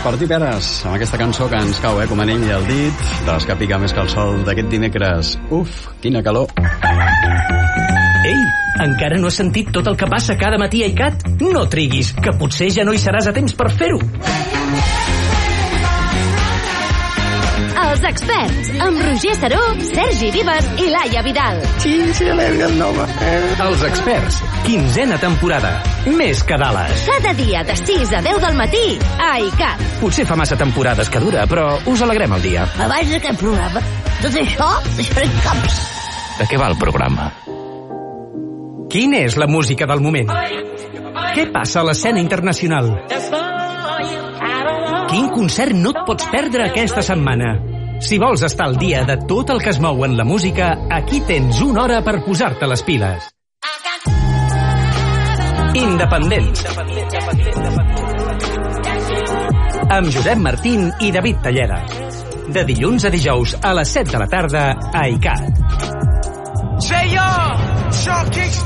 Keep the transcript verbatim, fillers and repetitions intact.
Martí Peres, amb aquesta cançó que ens cau, eh, com anell al dit, de les que pica més que el sol d'aquest dimecres. Uf, quina calor. Ei, encara no has sentit tot el que passa cada matí a ICAT? No triguis, que potser ja no hi seràs a temps per fer-ho. Els experts, amb Roger Saró, Sergi Vives i Laia Vidal. Sí, sí, alerga el nom. Els experts, quinzena temporada, més que Dallas. Cada dia de sis a deu del matí a ICAT. Potser fa massa temporades que dura, però us alegrem el dia. Abans d'aquest programa, tot això deixaré caps. De què va el programa? Quina és la música del moment? Què passa a l'escena internacional? Quin concert no et pots perdre aquesta setmana? Si vols estar al dia de tot el que es mou en la música, aquí tens una hora per posar-te les piles. Independents. Amb Josep Martín i David Talleda. De dilluns a dijous a les set de la tarda a ICAT.